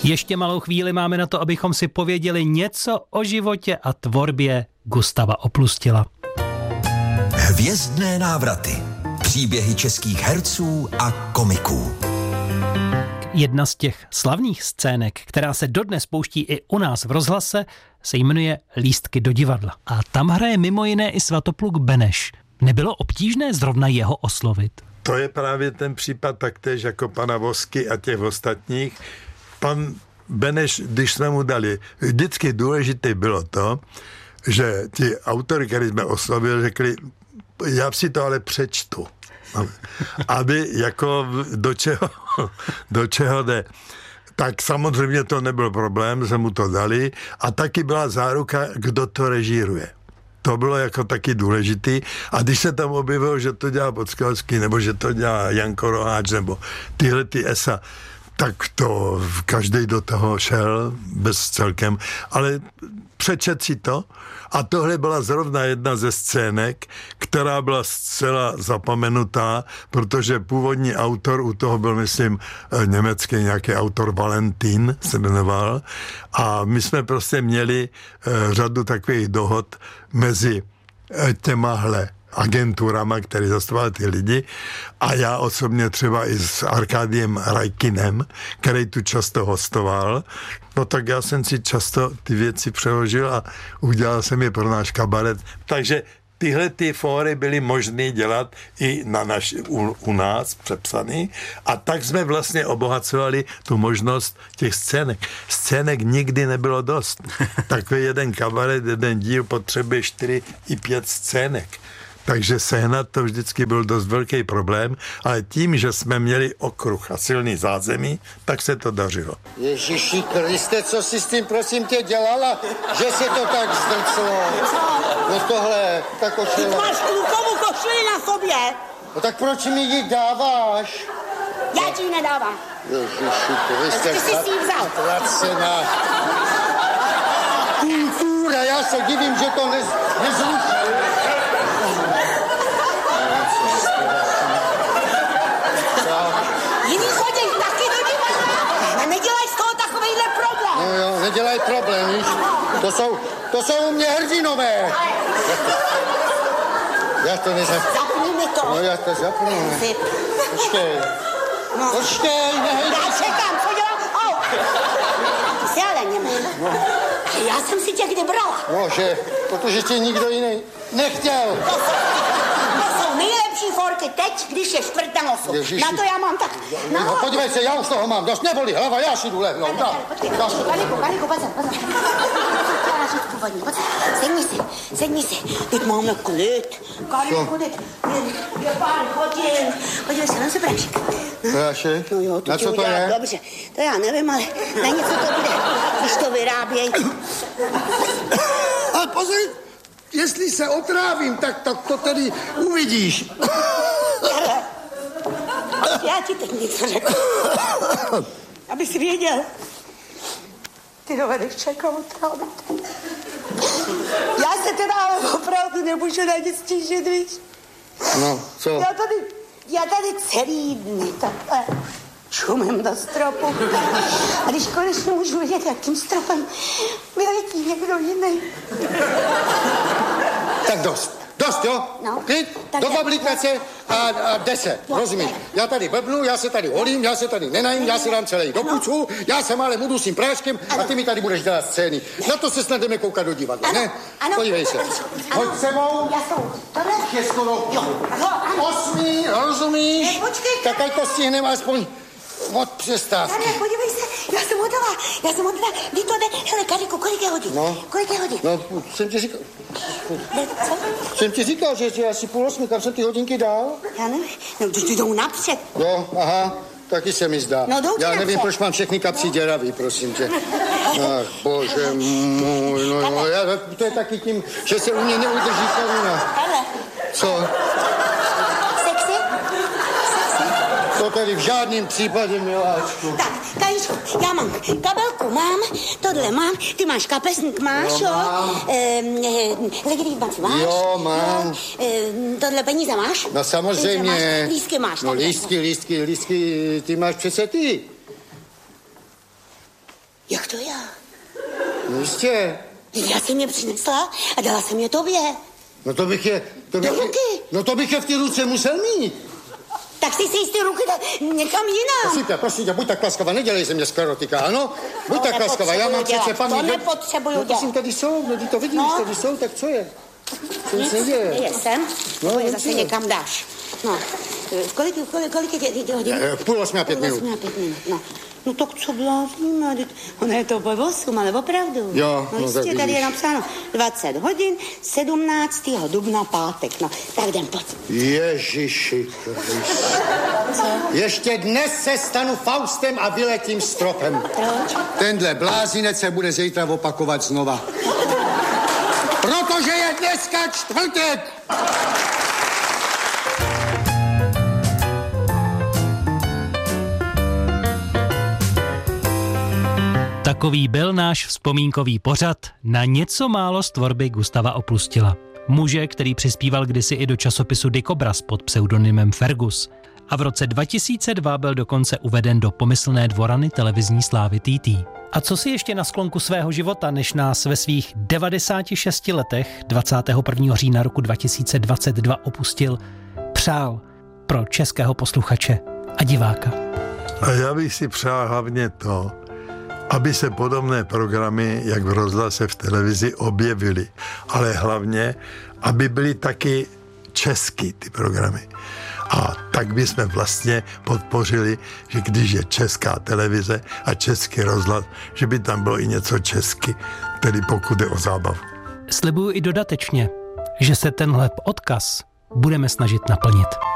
Ještě malou chvíli máme na to, abychom si pověděli něco o životě a tvorbě Gustava Oplustila. Hvězdné návraty. Příběhy českých herců a komiků. Jedna z těch slavných scének, která se dodnes pouští i u nás v rozhlase, se jmenuje Lístky do divadla. A tam hraje mimo jiné i Svatopluk Beneš. Nebylo obtížné zrovna jeho oslovit? To je právě ten případ taktéž jako pana Vosky a těch ostatních. Pan Beneš, když jsme mu dali, vždycky důležité bylo to, že ti autory, který jsme oslovili, řekli, já si to ale přečtu. Aby jako do čeho jde. Tak samozřejmě to nebyl problém, že mu to dali a taky byla záruka, kdo to režíruje. To bylo jako taky důležitý. A když se tam objevilo, že to dělá Podskalský, nebo že to dělá Janko Roháč, nebo tyhle ty ESA, tak to každý do toho šel bez celkem. Ale přečet si to. A tohle byla zrovna jedna ze scének, která byla zcela zapomenutá, protože původní autor u toho byl, myslím, německý nějaký autor Valentín se jmenoval. A my jsme prostě měli řadu takových dohod mezi těmahle agenturama, který zastupoval ty lidi, a já osobně třeba i s Arkádiem Rajkinem, který tu často hostoval, no tak já jsem si často ty věci přeložil a udělal jsem je pro náš kabaret. Takže tyhle ty fóry byly možné dělat i u nás přepsaný a tak jsme vlastně obohacovali tu možnost těch scének. Scének nikdy nebylo dost. Takový jeden kabaret, jeden díl potřebuje 4 i 5 scének. Takže sehnat to vždycky byl dost velký problém, ale tím, že jsme měli okruh a silný zázemí, tak se to dařilo. Ježiši Kriste, co jsi s tím, prosím tě, dělala, že se to tak zdrclo? No tohle, ta košile. Ty máš klukovou košili na sobě. No tak proč mi ji dáváš? Já ti ji nedávám. Ježiši Kriste, ty jsi si ji vzal. Zatracená. Kultura, já se divím, že to nezruší. Jiný chodí taky do divadla a nedělaj z toho takovejhle problém. No jo, nedělaj problém, víš? To jsou u mě hrdinové. Já to nezapnu. Zapni mi to. No já to zapnu. Počkej. No. Počkej, nehej. Já čekám, co dělám? Ty jsi ale němý. No. Já jsem si tě kdy brala. No, protože tě nikdo jiný nechtěl. To jsou nejlepší forky teď, když je 4 na 8. Ježiši. Na to já mám tak. No, podívej se, já už toho mám dost, nebolí hlava, já si jdu lehnout. Kaliku, pozor. Chtěla říct původní, pozor. Sedni si. Teď máme klid. Kaliku, klid. Je pár hodin. Podívej se, na se prášek. Prášek? No jo, na co to je? Dobře, to já nevím, ale na něco to bude, když to vyrábějí. Ale pozor, jestli se otrávím, tak to tedy uvidíš. Já ti teď něco řeknu. Aby jsi věděl. Ty dovedeš čekat otrávit. Já se teda opravdu nemůžu na nic stížit, víš? No, co? Já tady celý dny takhle čumím do stropu. A když konečně můžu vidět, jakým stropem vyletí někdo jiný. Tak dost, jo? No. Klid, Tak do já- fabrikace a 10, rozumíš? Já tady blbnu, já se tady holím, já se tady nenajím, já si dám celý do pucu, já se málem budu s tím práškem a ty mi tady budeš dělat scény. Na to se snad jdeme koukat do divadla, ne? Ano. Podívej se. Hoď sebou. Já jsem. Tohle? Je skoro Ano. 8, rozumíš? Ne, počkej. Tak ať to stihneme aspoň od přestávky. Tady, podívej se, já jsem hotová. Kdy to jde? Hele, Kariku, kolik je hodin? No. Kolik je hodin? No, jsem ti říkal, Co? že asi 7:30, kam jsem ty hodinky dal? Já nevím. No, ty jdou napřed. Jo, aha, taky se mi zdá. No, jdou ti já nevím, napřed. proč mám všechny kapsy děravý, prosím tě. Ach, bože můj, no, to je taky tím, že se u mě neudrží koruna. Hele, Co? sexy? To tady v žádném případě, miláčku. Tak, Kajíčku, já mám kabelku, mám, tohle mám, ty máš kapesník, máš, Jo, jo? mám. Legitimaci máš? Jo, mám. Tohle peníze máš? No samozřejmě. Peníze máš, lístky máš. No takhle. lístky, ty máš přece ty. Jak to já? No jistě. Já jsem je přinesla a dala jsem je tobě. No to bych je... To bych je v té ruce musel mít. Tak si ty ruky někam jinam. Prosím tě, buď tak laskavá, nedělej ze mě sklerotika, ano? Buď tak laskavá, já mám přece paměť. To nepotřebuju dělat. Prosím, tady jsou, no ty to vidíš, tady jsou, tak co je? Co nic se děje? Jsem, to je zase někam dáš. No, kolik je tě hodin? 7:30. 7:05, no. No tak co blázíme, ono je to po 8, ale opravdu. Jo, no jistě, tady je napsáno 20 hodin, 17. dubna pátek, no, tak jdem, pojď. Ježiši Kriste. Co? Ještě dnes se stanu Faustem a vyletím stropem. Proč? Tenhle blázinec se bude zítra opakovat znova. Protože je dneska čtvrtek! Takový byl náš vzpomínkový pořad na něco málo z tvorby Gustava Opustila. Muže, který přispíval kdysi i do časopisu Dikobraz pod pseudonymem Fergus. A v roce 2002 byl dokonce uveden do pomyslné dvorany televizní slávy TT. A co si ještě na sklonku svého života, než nás ve svých 96 letech 21. října roku 2022 opustil, přál pro českého posluchače a diváka? A já bych si přál hlavně to, aby se podobné programy, jak v rozhlase, v televizi, objevily. Ale hlavně, aby byly taky česky ty programy. A tak bychom vlastně podpořili, že když je česká televize a český rozhlas, že by tam bylo i něco česky, tedy pokud je o zábavu. Slibuju i dodatečně, že se tenhle odkaz budeme snažit naplnit.